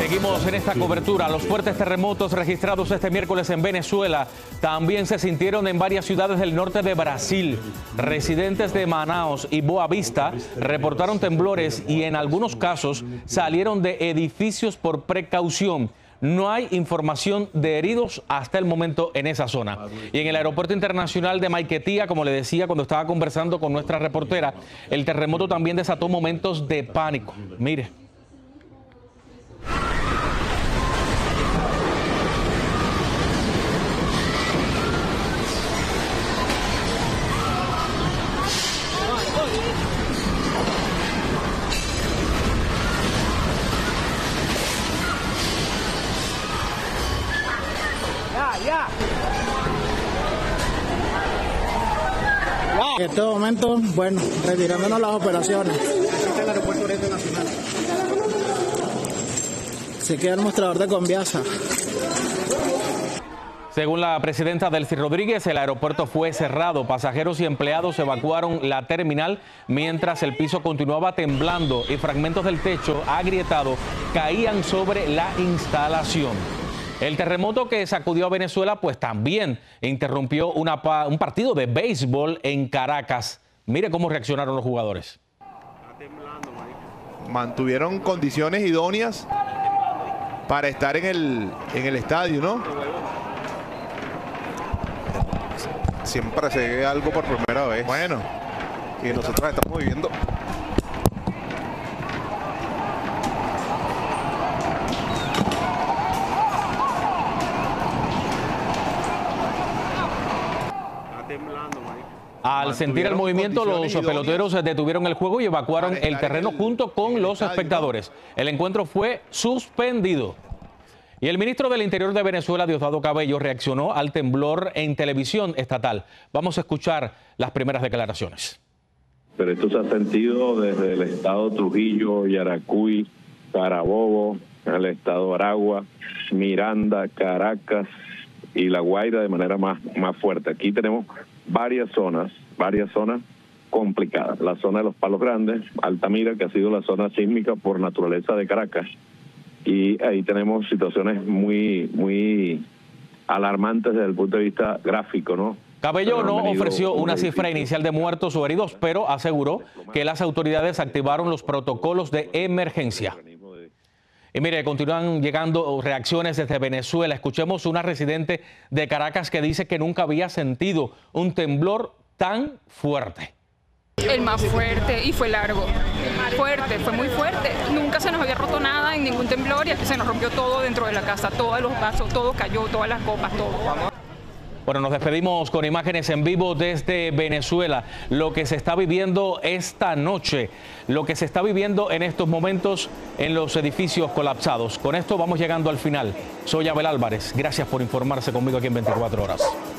Seguimos en esta cobertura. Los fuertes terremotos registrados este miércoles en Venezuela también se sintieron en varias ciudades del norte de Brasil. Residentes de Manaus y Boa Vista reportaron temblores y en algunos casos salieron de edificios por precaución. No hay información de heridos hasta el momento en esa zona. Y en el aeropuerto internacional de Maiquetía, como le decía cuando estaba conversando con nuestra reportera, el terremoto también desató momentos de pánico. Mire. En este momento, bueno, retirándonos las operaciones. El aeropuerto internacional. Se queda el mostrador de Conviasa. Según la presidenta Delcy Rodríguez, el aeropuerto fue cerrado. Pasajeros y empleados evacuaron la terminal mientras el piso continuaba temblando y fragmentos del techo agrietado caían sobre la instalación. El terremoto que sacudió a Venezuela pues también interrumpió un partido de béisbol en Caracas. Mire cómo reaccionaron los jugadores. Mantuvieron condiciones idóneas para estar en el estadio, ¿no? Siempre se ve algo por primera vez. Bueno. Y nosotros estamos viviendo. Al sentir el movimiento, los peloteros detuvieron el juego y evacuaron el terreno junto con los espectadores. El encuentro fue suspendido. Y el ministro del Interior de Venezuela, Diosdado Cabello, reaccionó al temblor en televisión estatal. Vamos a escuchar las primeras declaraciones. Pero esto se ha sentido desde el estado Trujillo, Yaracuy, Carabobo, el estado Aragua, Miranda, Caracas y La Guaira de manera más fuerte. Aquí tenemos varias zonas complicadas. La zona de los Palos Grandes, Altamira, que ha sido la zona sísmica por naturaleza de Caracas. Y ahí tenemos situaciones muy alarmantes desde el punto de vista gráfico, ¿no? Cabello no ofreció una cifra inicial de muertos o heridos, pero aseguró que las autoridades activaron los protocolos de emergencia. Y mire, continúan llegando reacciones desde Venezuela. Escuchemos una residente de Caracas que dice que nunca había sentido un temblor tan fuerte. El más fuerte y fue largo, fuerte, fue muy fuerte. Nunca se nos había roto nada en ningún temblor y aquí se nos rompió todo dentro de la casa, todos los vasos, todo cayó, todas las copas, todo. Bueno, nos despedimos con imágenes en vivo desde Venezuela. Lo que se está viviendo esta noche, lo que se está viviendo en estos momentos en los edificios colapsados. Con esto vamos llegando al final. Soy Abel Álvarez. Gracias por informarse conmigo aquí en 24 horas.